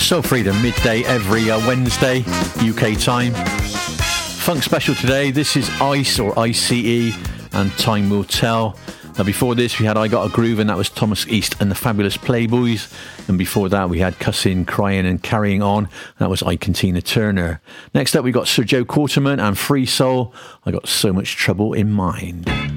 Soul Freedom, midday every Wednesday, UK time. Funk special today. This is Ice or ICE and Time Will Tell. Now before this we had I Got a Groove, and that was Thomas East and the Fabulous Playboys. And before that we had Cussin', Crying and Carrying On. That was Ike and Tina Turner. Next up we got Sir Joe Quarterman and Free Soul. I Got So Much Trouble in Mind.